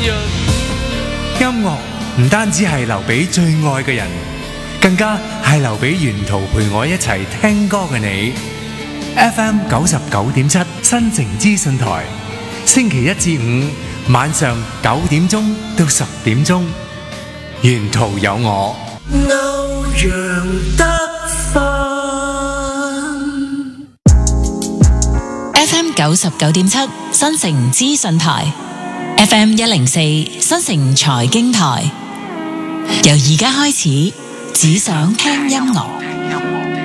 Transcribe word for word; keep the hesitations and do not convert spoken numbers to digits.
音樂唔單止係留俾最愛嘅人，更加係留俾沿途陪我一齊聽歌嘅你。F M 九十九點七新城資訊台，星期一至五晚上九點鐘到十點鐘，沿途有我。 歐陽德 F M 九十九點七新城資訊台 ，F M 一零四新城財經台，由而家開始，只想聽音樂。